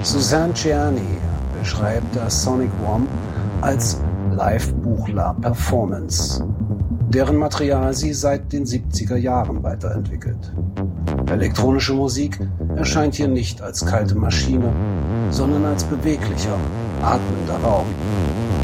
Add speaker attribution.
Speaker 1: Suzanne Ciani beschreibt das Sonic Womb als Live-Buchla-Performance, deren Material sie seit den 70er Jahren weiterentwickelt. Elektronische Musik erscheint hier nicht als kalte Maschine, sondern als beweglicher, atmender Raum.